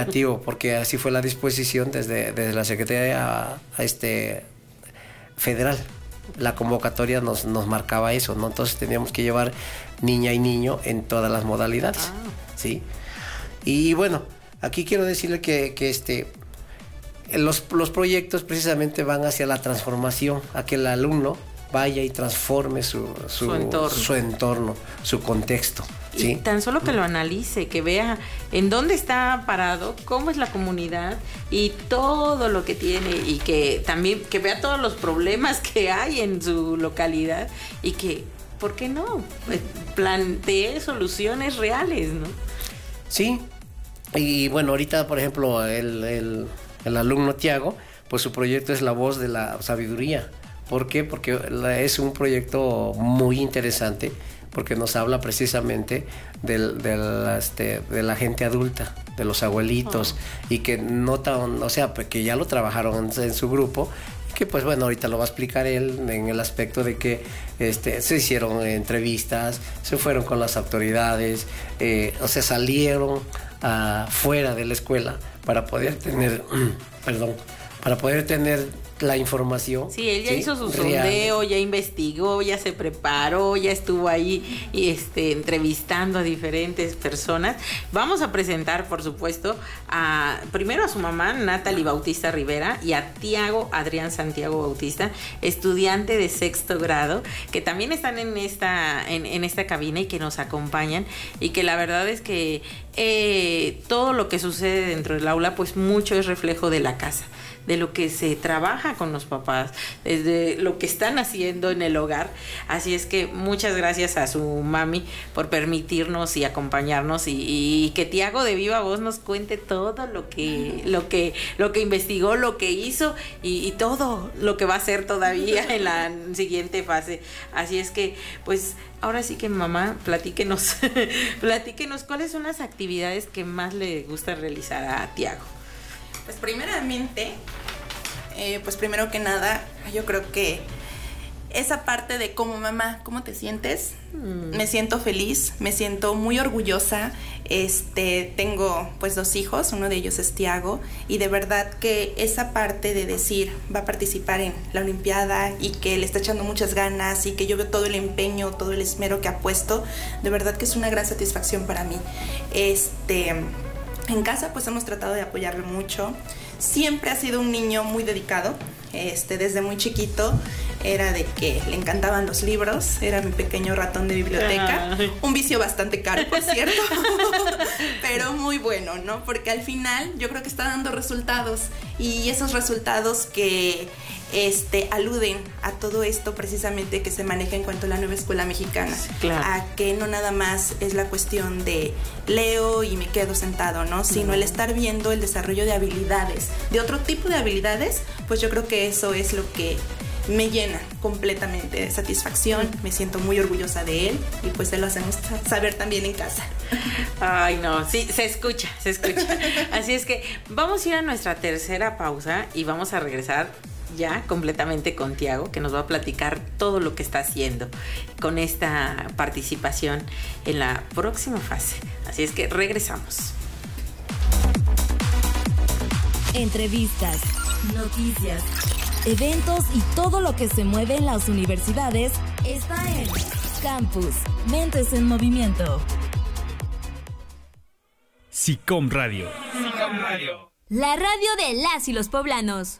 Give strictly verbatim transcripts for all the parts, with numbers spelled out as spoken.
operativo, porque así fue la disposición desde, desde la Secretaría a, a este federal. La convocatoria nos, nos marcaba eso, ¿no? Entonces teníamos que llevar niña y niño en todas las modalidades, ah. ¿sí? Y bueno, aquí quiero decirle que, que este, los, los proyectos precisamente van hacia la transformación, a que el alumno vaya y transforme su, su, su, entorno. su entorno, su contexto. ¿sí? Y tan solo que lo analice, que vea en dónde está parado, cómo es la comunidad y todo lo que tiene, y que también que vea todos los problemas que hay en su localidad y que, ¿por qué no? Plantee soluciones reales, ¿no? Sí, y bueno, ahorita, por ejemplo, el, el, el alumno Tiago, pues su proyecto es La Voz de la Sabiduría. ¿Por qué? Porque es un proyecto muy interesante, porque nos habla precisamente del, del, este, de la gente adulta, de los abuelitos, oh. y que no tan, o sea, que ya lo trabajaron en, en su grupo, y que pues bueno, ahorita lo va a explicar él en el aspecto de que este, se hicieron entrevistas, se fueron con las autoridades, eh, o sea, salieron uh, fuera de la escuela para poder tener, perdón, para poder tener la información. Sí, él ya ¿sí? hizo su sondeo, ya investigó, ya se preparó, ya estuvo ahí y este, entrevistando a diferentes personas. Vamos a presentar, por supuesto, a primero a su mamá, Natalie Bautista Rivera, y a Tiago Adrián Santiago Bautista, estudiante de sexto grado, que también están en esta, en, en esta cabina y que nos acompañan, y que la verdad es que eh, todo lo que sucede dentro del aula, pues mucho es reflejo de la casa, de lo que se trabaja con los papás, desde lo que están haciendo en el hogar. Así es que muchas gracias a su mami por permitirnos y acompañarnos, y, y que Tiago de viva voz nos cuente todo lo que, lo que, lo que investigó, lo que hizo y, y todo lo que va a hacer todavía en la siguiente fase. Así es que, pues, ahora sí que mamá, platíquenos, platíquenos cuáles son las actividades que más le gusta realizar a Tiago. Pues primeramente, eh, pues primero que nada, yo creo que esa parte de como mamá, ¿cómo te sientes? Mm. Me siento feliz, me siento muy orgullosa. Este, tengo pues dos hijos, uno de ellos es Tiago, y de verdad que esa parte de decir va a participar en la Olimpiada y que le está echando muchas ganas y que yo veo todo el empeño, todo el esmero que ha puesto, de verdad que es una gran satisfacción para mí. Este... En casa pues hemos tratado de apoyarlo mucho. Siempre ha sido un niño muy dedicado. Este, desde muy chiquito era de que le encantaban los libros. Era mi pequeño ratón de biblioteca. Ay. Un vicio bastante caro, por cierto. Pero muy bueno, ¿no? Porque al final yo creo que está dando resultados. Y esos resultados que este, aluden a todo esto precisamente que se maneja en cuanto a la nueva escuela mexicana. Claro. A que no nada más es la cuestión de leo y me quedo sentado, ¿no? Sino mm. el estar viendo el desarrollo de habilidades, de otro tipo de habilidades, pues yo creo que eso es lo que me llena completamente de satisfacción. Me siento muy orgullosa de él y pues se lo hacemos saber también en casa. Ay, no, sí, se escucha, se escucha. Así es que vamos a ir a nuestra tercera pausa y vamos a regresar ya completamente con Tiago, que nos va a platicar todo lo que está haciendo con esta participación en la próxima fase. Así es que regresamos. Entrevistas, noticias, eventos y todo lo que se mueve en las universidades está en Campus Mentes en Movimiento. SICOM Radio. SICOM Radio. La radio de las y los poblanos.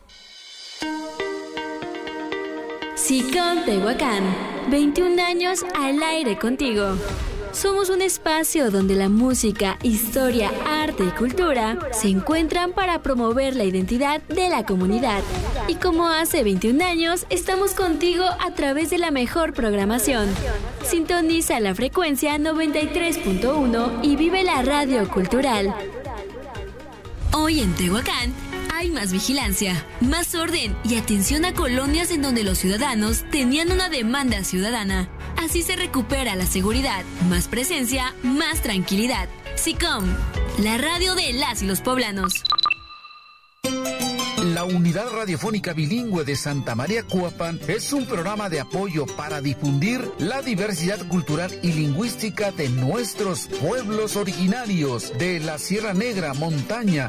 SICOM Tehuacán, veintiún años al aire contigo. Somos un espacio donde la música, historia, arte y cultura se encuentran para promover la identidad de la comunidad. Y como hace veintiún años, estamos contigo a través de la mejor programación. Sintoniza la frecuencia noventa y tres punto uno y vive la radio cultural. Hoy en Tehuacán hay más vigilancia, más orden y atención a colonias en donde los ciudadanos tenían una demanda ciudadana. Así se recupera la seguridad, más presencia, más tranquilidad. SICOM, la radio de las y los poblanos. La Unidad Radiofónica Bilingüe de Santa María Cuapan es un programa de apoyo para difundir la diversidad cultural y lingüística de nuestros pueblos originarios de la Sierra Negra, montaña,